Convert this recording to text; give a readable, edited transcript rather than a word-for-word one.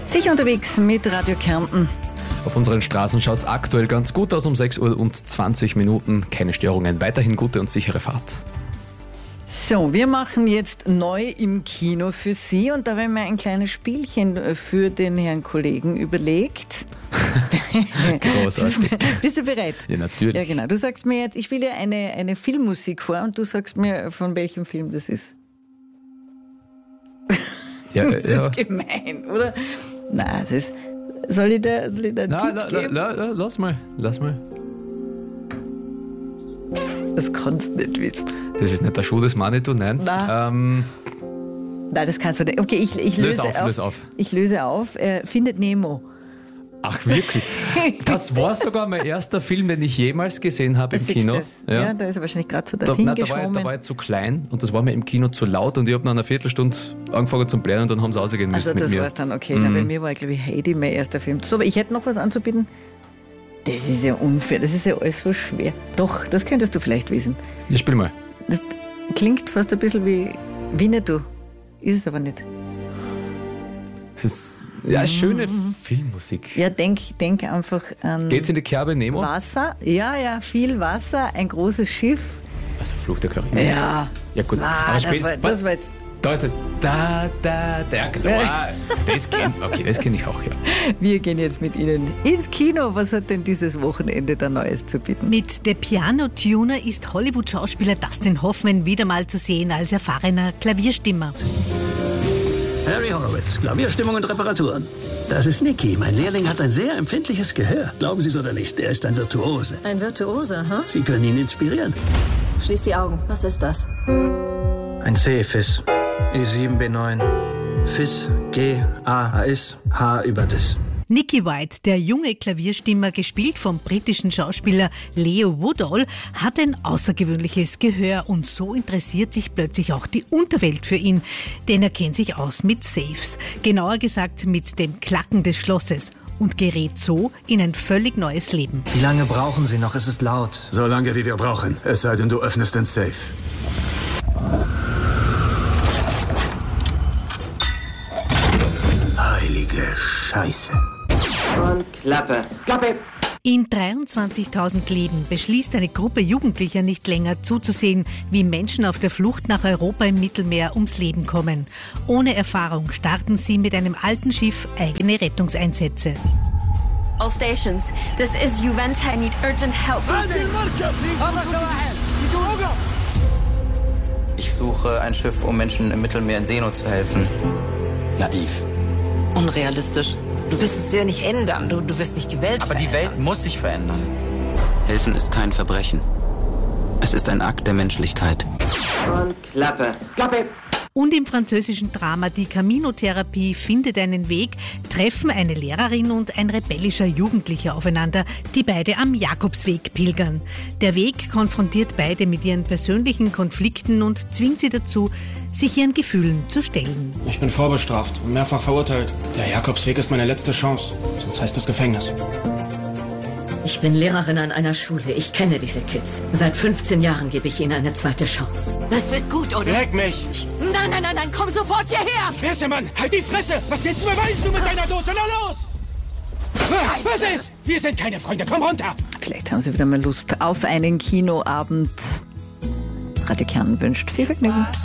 Sicher unterwegs mit Radio Kärnten. Auf unseren Straßen schaut es aktuell ganz gut aus um 6:20 Uhr. Keine Störungen, weiterhin gute und sichere Fahrt. So, wir machen jetzt neu im Kino für Sie und da haben wir ein kleines Spielchen für den Herrn Kollegen überlegt. Großartig. Bist du bereit? Ja, natürlich. Ja, genau. Du sagst mir jetzt, ich spiele dir eine Filmmusik vor und du sagst mir, von welchem Film das ist. Ja, das ist gemein, oder? Nein, das ist... Soll ich da Tipp geben? Lass mal. Das kannst du nicht wissen. Das ist nicht der Schuh des Manitou, nein. Nein, das kannst du nicht. Okay, ich löse auf. Ich löse auf. Findet Nemo. Ach, wirklich? Das war sogar mein erster Film, den ich jemals gesehen habe im Kino. Ja, da ist er wahrscheinlich gerade so dorthin geschwommen. Da war ich zu klein und das war mir im Kino zu laut und ich habe nach einer Viertelstunde angefangen zu blären und dann haben sie rausgehen müssen mit mir. Also das war's dann, okay. Na, bei mir war, glaube ich, Heidi mein erster Film. So, aber ich hätte noch was anzubieten. Das ist ja unfair, das ist ja alles so schwer. Doch, das könntest du vielleicht wissen. Ja, spiel mal. Das klingt fast ein bisschen wie Winnetou. Ist es aber nicht. Das ist schöne Filmmusik. Ja, denk einfach an... Geht's in die Kerbe Nemo? Wasser, ja, viel Wasser, ein großes Schiff. Also Fluch der Karibik. Ja. Ja gut. Aber das war jetzt... Da ist das das kenn ich auch, ja. Wir gehen jetzt mit Ihnen ins Kino. Was hat denn dieses Wochenende da Neues zu bieten? Mit The Piano Tuner ist Hollywood-Schauspieler Dustin Hoffman wieder mal zu sehen als erfahrener Klavierstimmer. Harry Horowitz, Klavierstimmung und Reparaturen. Das ist Nicky. Mein Lehrling hat ein sehr empfindliches Gehör. Glauben Sie es oder nicht, er ist ein Virtuose. Ein Virtuose, ha? Sie können ihn inspirieren. Schließ die Augen. Was ist das? Ein C-Fis. E7, B9. Fis, G, A, Is, H über Dis. Nicky White, der junge Klavierstimmer, gespielt vom britischen Schauspieler Leo Woodall, hat ein außergewöhnliches Gehör und so interessiert sich plötzlich auch die Unterwelt für ihn, denn er kennt sich aus mit Safes, genauer gesagt mit dem Klacken des Schlosses und gerät so in ein völlig neues Leben. Wie lange brauchen Sie noch? Es ist laut. So lange, wie wir brauchen. Es sei denn, du öffnest den Safe. Heilige Scheiße. Und Klappe. In 23.000 Leben beschließt eine Gruppe Jugendlicher nicht länger zuzusehen, wie Menschen auf der Flucht nach Europa im Mittelmeer ums Leben kommen. Ohne Erfahrung starten sie mit einem alten Schiff eigene Rettungseinsätze. All stations, this is Juventus. I need urgent help. Ich suche ein Schiff, um Menschen im Mittelmeer in Seenot zu helfen. Naiv. Unrealistisch. Du wirst es ja nicht ändern. Du wirst nicht die Welt verändern. Aber die Welt muss sich verändern. Helfen ist kein Verbrechen. Es ist ein Akt der Menschlichkeit. Und Klappe. Und im französischen Drama Die Camino-Therapie findet einen Weg, treffen eine Lehrerin und ein rebellischer Jugendlicher aufeinander, die beide am Jakobsweg pilgern. Der Weg konfrontiert beide mit ihren persönlichen Konflikten und zwingt sie dazu, sich ihren Gefühlen zu stellen. Ich bin vorbestraft und mehrfach verurteilt. Der Jakobsweg ist meine letzte Chance, sonst heißt das Gefängnis. Ich bin Lehrerin an einer Schule. Ich kenne diese Kids. Seit 15 Jahren gebe ich ihnen eine zweite Chance. Das wird gut, oder? Leck mich! Nein, komm sofort hierher! Wer ist der Mann? Halt die Fresse! Was willst du beweisen, du mit deiner Dose? Na los! Was ist? Wir sind keine Freunde, komm runter! Vielleicht haben Sie wieder mal Lust auf einen Kinoabend. Radio Kärnten wünscht viel Vergnügen.